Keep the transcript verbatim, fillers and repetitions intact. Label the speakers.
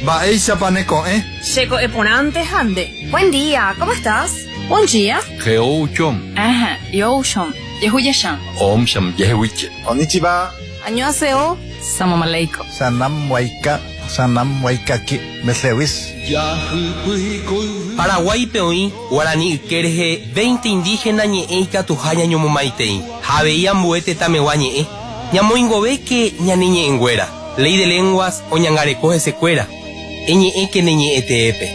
Speaker 1: Baeisha paneco, ¿eh?
Speaker 2: Checo eponante hande.
Speaker 3: Buen día, ¿cómo estás?
Speaker 2: Buen día.
Speaker 1: Geouchom.
Speaker 2: Ajá, yoshom. Yehuyashan.
Speaker 1: Om sham yehuiche.
Speaker 4: Konnichiwa.
Speaker 3: Annyeonghaseyo.
Speaker 2: Salam aleikum.
Speaker 4: Sanam waika. Sanam waikaki. Mesewis.
Speaker 5: Paraguay peoí, Guarani Ikerje, veinte indígenas ñe'eika tujaña ñomomaitei. Javeía mbuete tameguá ñe'e. Ñamoingove que ñaniñe enguera. Ley de lenguas o ñangarecoje secuera. Eñe'e que neñe'e teepe.